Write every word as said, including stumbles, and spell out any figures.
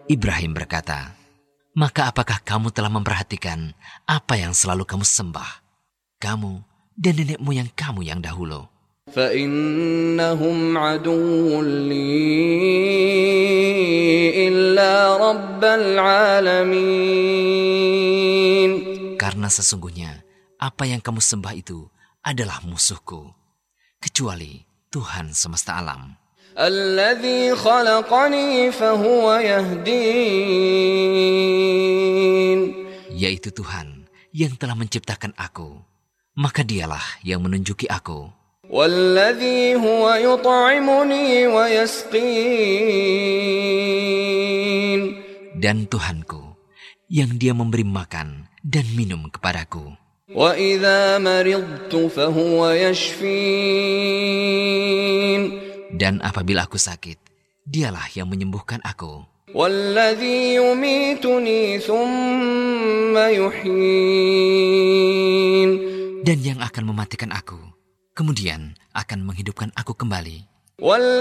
Ibrahim berkata, "Maka apakah kamu telah memperhatikan apa yang selalu kamu sembah, kamu dan nenekmu yang kamu yang dahulu? فَإِنَّهُمْ عَدُوٌّ لِّي إِلَّا رَبَّ الْعَالَمِينَ." Karena sesungguhnya apa yang kamu sembah itu adalah musuhku, kecuali Tuhan semesta alam. الَّذِي خَلَقَنِي فَهُوَ يَهْدِينِ. Yaitu Tuhan yang telah menciptakan aku, maka dialah yang menunjuki aku. وَالَّذِي هُوَ يُطْعِمُنِي وَيَسْقِينِ. Dan Tuhanku yang Dia memberi makan dan minum kepadaku. وَإِذَا مَرِضْتُ فَهُوَ يَشْفِينِ. Dan apabila aku sakit, Dialah yang menyembuhkan aku. وَالَّذِي يُمِيتُنِي ثُمَّ يُحْيِينِ. Dan yang akan mematikan aku, kemudian akan menghidupkan aku kembali.